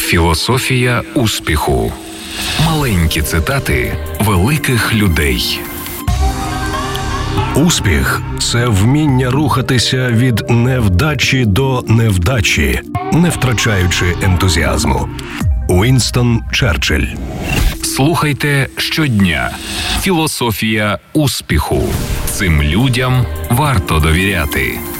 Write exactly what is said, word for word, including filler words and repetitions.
Філософія успіху. Маленькі цитати великих людей. Успіх – це вміння рухатися від невдачі до невдачі, не втрачаючи ентузіазму. Уінстон Черчилль. Слухайте щодня. Філософія успіху. Цим людям варто довіряти.